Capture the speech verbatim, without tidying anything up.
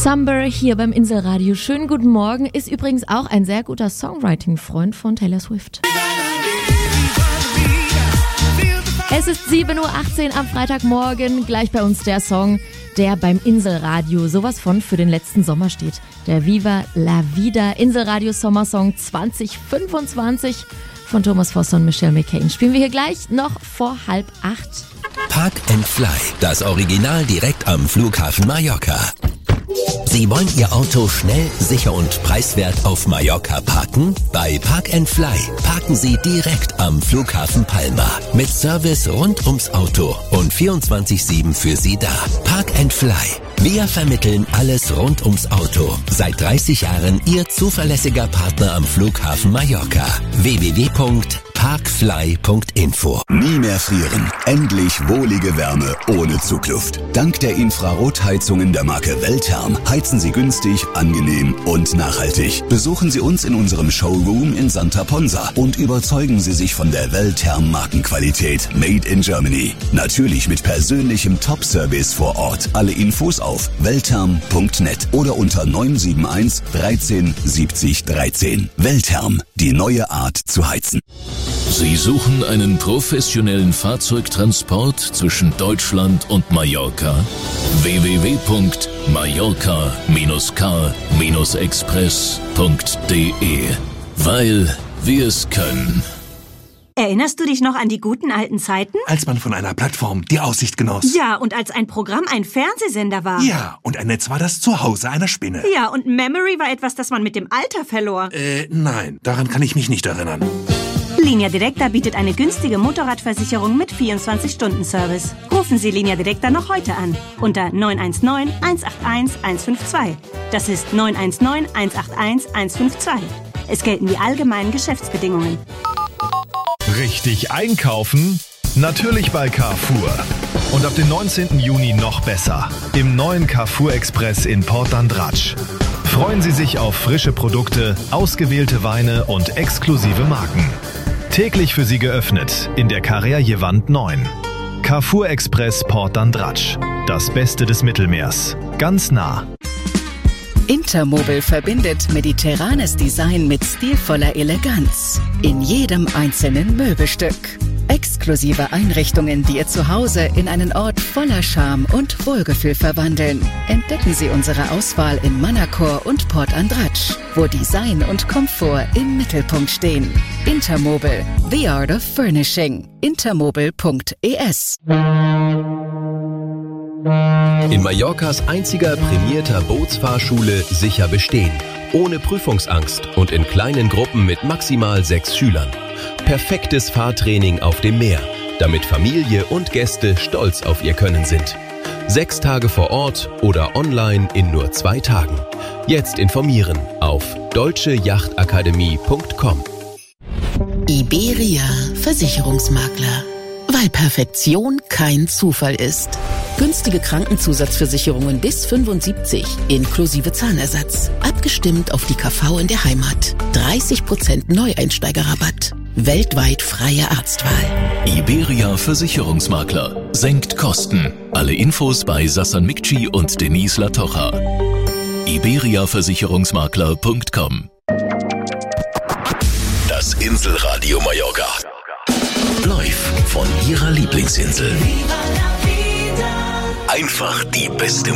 Summer hier beim Inselradio. Schönen guten Morgen. Ist übrigens auch ein sehr guter Songwriting-Freund von Taylor Swift. Es ist sieben Uhr achtzehn am Freitagmorgen. Gleich bei uns der Song, der beim Inselradio sowas von für den letzten Sommer steht. Der Viva la Vida Inselradio Sommersong zwanzig fünfundzwanzig von Thomas Voss und Michelle McCain. Spielen wir hier gleich noch vor halb acht. Park and Fly, das Original direkt am Flughafen Mallorca. Sie wollen Ihr Auto schnell, sicher und preiswert auf Mallorca parken? Bei Park and Fly parken Sie direkt am Flughafen Palma. Mit Service rund ums Auto und vierundzwanzig sieben für Sie da. Park and Fly. Wir vermitteln alles rund ums Auto. Seit dreißig Jahren Ihr zuverlässiger Partner am Flughafen Mallorca. w w w punkt parkfly punkt info. Nie mehr frieren. Endlich wohlige Wärme ohne Zugluft. Dank der Infrarotheizungen der Marke Weltherm heizen Sie günstig, angenehm und nachhaltig. Besuchen Sie uns in unserem Showroom in Santa Ponsa und überzeugen Sie sich von der Weltherm Markenqualität Made in Germany. Natürlich mit persönlichem Top-Service vor Ort. Alle Infos auf weltherm punkt net oder unter neun sieben eins dreizehn siebzig dreizehn. Weltherm, die neue Art zu heizen. Sie suchen einen professionellen Fahrzeugtransport zwischen Deutschland und Mallorca? w w w punkt mallorca K express punkt de. Weil wir es können. Erinnerst du dich noch an die guten alten Zeiten? Als man von einer Plattform die Aussicht genoss. Ja, und als ein Programm ein Fernsehsender war. Ja, und ein Netz war das Zuhause einer Spinne. Ja, und Memory war etwas, das man mit dem Alter verlor. Äh, nein, daran kann ich mich nicht erinnern. Linea Directa bietet eine günstige Motorradversicherung mit vierundzwanzig Stunden Service. Rufen Sie Linea Directa noch heute an. Unter neun eins neun eins acht eins eins fünf zwei. Das ist neun eins neun eins acht eins eins fünf zwei. Es gelten die allgemeinen Geschäftsbedingungen. Richtig einkaufen? Natürlich bei Carrefour. Und ab dem neunzehnten Juni noch besser. Im neuen Carrefour Express in Port d'Andratx. Freuen Sie sich auf frische Produkte, ausgewählte Weine und exklusive Marken. Täglich für Sie geöffnet in der Carrère-Jewand neun. Carrefour Express Port d'Andratx. Das Beste des Mittelmeers. Ganz nah. Intermobil verbindet mediterranes Design mit stilvoller Eleganz. In jedem einzelnen Möbelstück. Exklusive Einrichtungen, die Ihr Zuhause in einen Ort voller Charme und Wohlgefühl verwandeln. Entdecken Sie unsere Auswahl in Manacor und Port d'Andratx, wo Design und Komfort im Mittelpunkt stehen. Intermobil, the art of furnishing. intermobil punkt e s. In Mallorcas einziger prämierter Bootsfahrschule sicher bestehen. Ohne Prüfungsangst und in kleinen Gruppen mit maximal sechs Schülern. Perfektes Fahrtraining auf dem Meer, damit Familie und Gäste stolz auf ihr Können sind. Sechs Tage vor Ort oder online in nur zwei Tagen. Jetzt informieren auf deutsche yachtakademie punkt com. Iberia Versicherungsmakler. Weil Perfektion kein Zufall ist. Günstige Krankenzusatzversicherungen bis fünfundsiebzig, inklusive Zahnersatz. Abgestimmt auf die K V in der Heimat. dreißig Prozent Neueinsteigerrabatt. Weltweit freie Arztwahl. Iberia Versicherungsmakler. Senkt Kosten. Alle Infos bei Sassan Mikci und Denise Latocha. iberia versicherungsmakler punkt com. Das Inselradio Mallorca. Live von Ihrer Lieblingsinsel. Einfach die beste